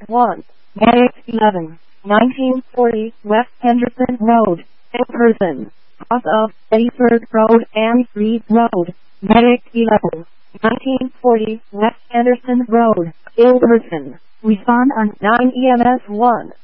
1, Medic 11, 1940 West Henderson Road, Ilverston, cross of Bedford Road and Reed Road, Medic 11, 1940 West Henderson Road, Ilverston. Respond on 9 EMS 1.